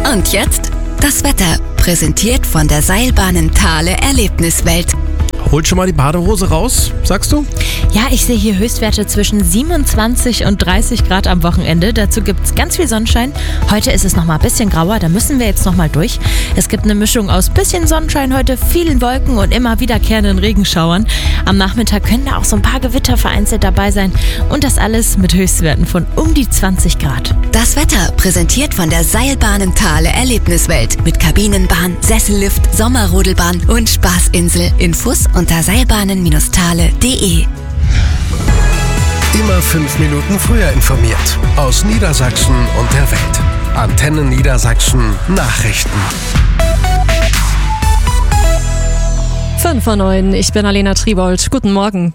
Und jetzt das Wetter, präsentiert von der Seilbahnen Thale Erlebniswelt. Holt schon mal die Badehose raus, sagst du? Ja, ich sehe hier Höchstwerte zwischen 27 und 30 Grad am Wochenende. Dazu gibt es ganz viel Sonnenschein. Heute ist es nochmal ein bisschen grauer, da müssen wir jetzt nochmal durch. Es gibt eine Mischung aus bisschen Sonnenschein heute, vielen Wolken und immer wiederkehrenden Regenschauern. Am Nachmittag können da auch so ein paar Gewitter vereinzelt dabei sein. Und das alles mit Höchstwerten von um die 20 Grad. Das Wetter, präsentiert von der Seilbahnen Thale Erlebniswelt. Mit Kabinenbahn, Sessellift, Sommerrodelbahn und Spaßinsel. Infos unter seilbahnen-thale.de. Immer 5 Minuten früher informiert. Aus Niedersachsen und der Welt. Antenne Niedersachsen Nachrichten. 5:09, ich bin Alena Tribold. Guten Morgen.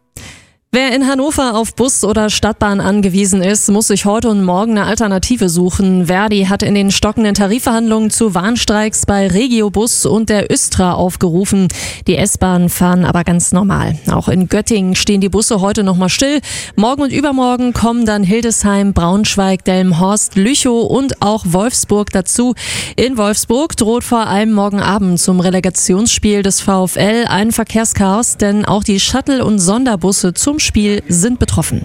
Wer in Hannover auf Bus oder Stadtbahn angewiesen ist, muss sich heute und morgen eine Alternative suchen. Verdi hat in den stockenden Tarifverhandlungen zu Warnstreiks bei Regiobus und der Östra aufgerufen. Die S-Bahnen fahren aber ganz normal. Auch in Göttingen stehen die Busse heute noch mal still. Morgen und übermorgen kommen dann Hildesheim, Braunschweig, Delmenhorst, Lüchow und auch Wolfsburg dazu. In Wolfsburg droht vor allem morgen Abend zum Relegationsspiel des VfL ein Verkehrschaos, denn auch die Shuttle- und Sonderbusse zum Spiel sind betroffen.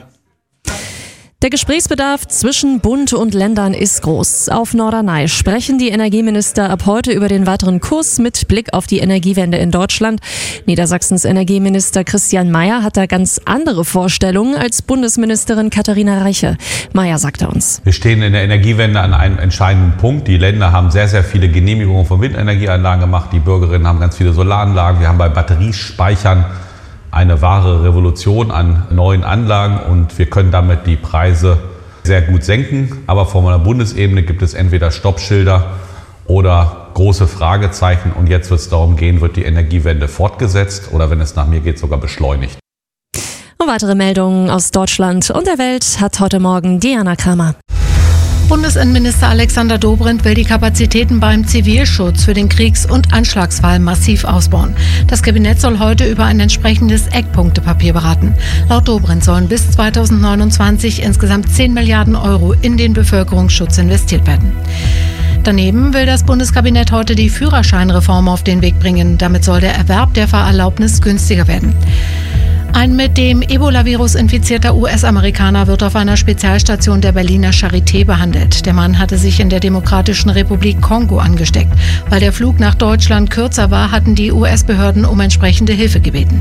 Der Gesprächsbedarf zwischen Bund und Ländern ist groß. Auf Norderney sprechen die Energieminister ab heute über den weiteren Kurs mit Blick auf die Energiewende in Deutschland. Niedersachsens Energieminister Christian Mayer hat da ganz andere Vorstellungen als Bundesministerin Katharina Reiche. Mayer sagte uns: Wir stehen in der Energiewende an einem entscheidenden Punkt. Die Länder haben sehr, sehr viele Genehmigungen von Windenergieanlagen gemacht. Die Bürgerinnen haben ganz viele Solaranlagen. Wir haben bei Batteriespeichern eine wahre Revolution an neuen Anlagen und wir können damit die Preise sehr gut senken. Aber von der Bundesebene gibt es entweder Stoppschilder oder große Fragezeichen. Und jetzt wird es darum gehen, wird die Energiewende fortgesetzt oder, wenn es nach mir geht, sogar beschleunigt. Und weitere Meldungen aus Deutschland und der Welt hat heute Morgen Diana Kramer. Bundesinnenminister Alexander Dobrindt will die Kapazitäten beim Zivilschutz für den Kriegs- und Anschlagsfall massiv ausbauen. Das Kabinett soll heute über ein entsprechendes Eckpunktepapier beraten. Laut Dobrindt sollen bis 2029 insgesamt 10 Milliarden Euro in den Bevölkerungsschutz investiert werden. Daneben will das Bundeskabinett heute die Führerscheinreform auf den Weg bringen. Damit soll der Erwerb der Fahrerlaubnis günstiger werden. Ein mit dem Ebola-Virus infizierter US-Amerikaner wird auf einer Spezialstation der Berliner Charité behandelt. Der Mann hatte sich in der Demokratischen Republik Kongo angesteckt. Weil der Flug nach Deutschland kürzer war, hatten die US-Behörden um entsprechende Hilfe gebeten.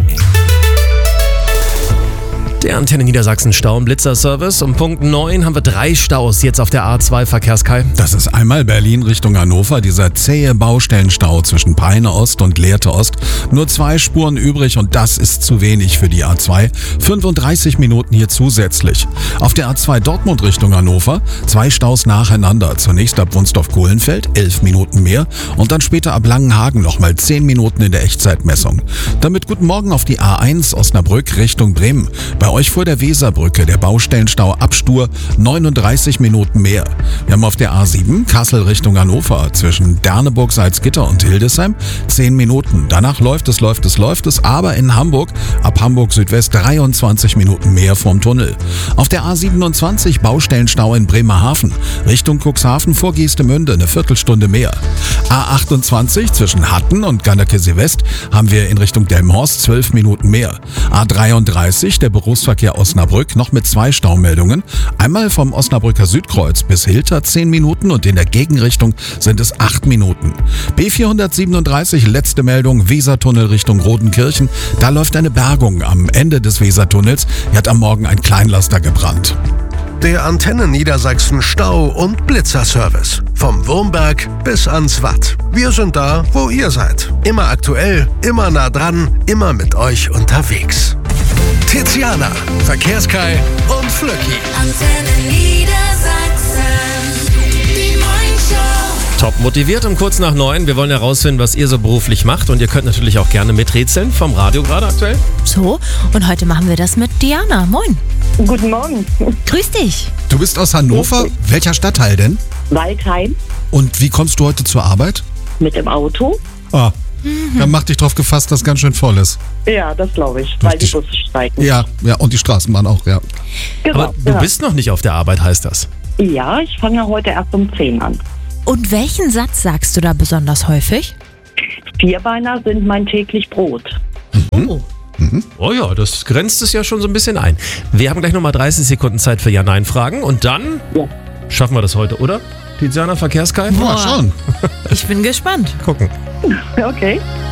Der Antenne Niedersachsen Stau- und Blitzerservice. Um Punkt 9 haben wir 3 Staus jetzt auf der A2 Verkehrskai. Das ist einmal Berlin Richtung Hannover, dieser zähe Baustellenstau zwischen Peine Ost und Lehrte Ost. Nur 2 Spuren übrig und das ist zu wenig für die A2. 35 Minuten hier zusätzlich. Auf der A2 Dortmund Richtung Hannover 2 Staus nacheinander. Zunächst ab Wunsdorf-Kohlenfeld, 11 Minuten mehr und dann später ab Langenhagen nochmal 10 Minuten in der Echtzeitmessung. Damit guten Morgen auf die A1 Osnabrück Richtung Bremen. Bei euch vor der Weserbrücke der Baustellenstau Abstur 39 Minuten mehr. Wir haben auf der A7 Kassel Richtung Hannover zwischen Derneburg, Salzgitter und Hildesheim 10 Minuten. Danach läuft es, aber in Hamburg ab Hamburg Südwest 23 Minuten mehr vom Tunnel. Auf der A27 Baustellenstau in Bremerhaven Richtung Cuxhaven vor Geestemünde eine Viertelstunde mehr. A28 zwischen Hatten und Ganneke-Seewest haben wir in Richtung Delmenhorst 12 Minuten mehr. A33 der Berufsverkehr Osnabrück noch mit 2 Staumeldungen. Einmal vom Osnabrücker Südkreuz bis Hilter 10 Minuten und in der Gegenrichtung sind es 8 Minuten. B437 letzte Meldung, Wesertunnel Richtung Rodenkirchen. Da läuft eine Bergung am Ende des Wesertunnels. Hier hat am Morgen ein Kleinlaster gebrannt. Der Antenne Niedersachsen Stau- und Blitzerservice. Vom Wurmberg bis ans Watt. Wir sind da, wo ihr seid. Immer aktuell, immer nah dran, immer mit euch unterwegs. Tiziana, Verkehrskai und Flöcki. Antenne Niedersachsen, die Morningshow. Top motiviert um kurz nach 9. Wir wollen herausfinden, was ihr so beruflich macht und ihr könnt natürlich auch gerne miträtseln vom Radio gerade aktuell. So, und heute machen wir das mit Diana. Moin. Guten Morgen. Grüß dich. Du bist aus Hannover. Welcher Stadtteil denn? Waldheim Und wie kommst du heute zur Arbeit? mit dem Auto. Ah, dann mach dich drauf gefasst, dass ganz schön voll ist. Ja, das glaube ich, Durch weil die die Busse streiken. Ja, und die Straßenbahn auch, ja. Genau, Aber du bist noch nicht auf der Arbeit, heißt das? Ja, ich fange heute erst um 10 an. Und welchen Satz sagst du da besonders häufig? Vierbeiner sind mein täglich Brot. Oh ja, das grenzt es ja schon so ein bisschen ein. Wir haben gleich nochmal 30 Sekunden Zeit für Ja-Nein-Fragen und dann schaffen wir das heute, oder? Tiziana, Verkehrskai? Mal schauen. Ich bin gespannt. Gucken. Okay.